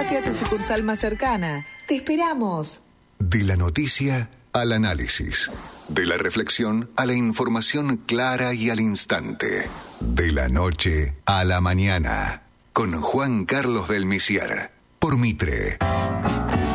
Acercate a tu sucursal más cercana. Te esperamos. De la noticia al análisis. De la reflexión a la información clara y al instante. De la noche a la mañana. Con Juan Carlos del Misier. Por Mitre.